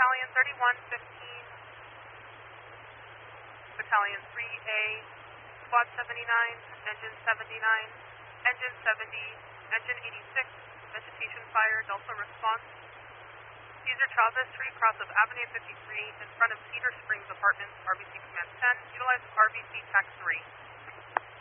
Battalion 3115, Battalion 3A, Squad 79, Engine 79, Engine 70, Engine 86, vegetation fire, Delta response. Cesar Chavez, tree cross of Avenue 53 in front of Cedar Springs Apartments, RBC Command 10, utilize RBC TAC 3.